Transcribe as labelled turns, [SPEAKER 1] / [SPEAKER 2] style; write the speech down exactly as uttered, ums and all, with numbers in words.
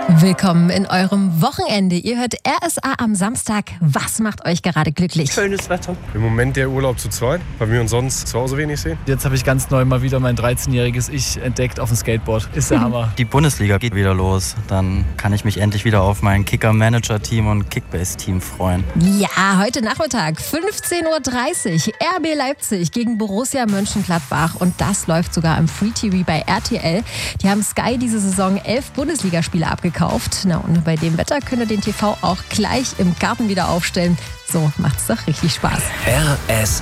[SPEAKER 1] Willkommen in eurem Wochenende. Ihr hört R S A am Samstag. Was macht euch gerade glücklich?
[SPEAKER 2] Schönes Wetter.
[SPEAKER 3] Im Moment der Urlaub zu zweit, weil wir uns sonst zu Hause wenig sehen.
[SPEAKER 4] Jetzt habe ich ganz neu mal wieder mein dreizehnjähriges Ich entdeckt auf dem Skateboard. Ist der Hammer.
[SPEAKER 5] Die Bundesliga geht wieder los. Dann kann ich mich endlich wieder auf mein Kicker-Manager-Team und Kickbase-Team freuen.
[SPEAKER 1] Ja, heute Nachmittag fünfzehn Uhr dreißig. R B Leipzig gegen Borussia Mönchengladbach. Und das läuft sogar im Free T V bei R T L. Die haben Sky diese Saison elf Bundesligaspiele abgekauft. Na, und bei dem Wetter könnt ihr den T V auch gleich im Garten wieder aufstellen. So macht's doch richtig Spaß.
[SPEAKER 6] R S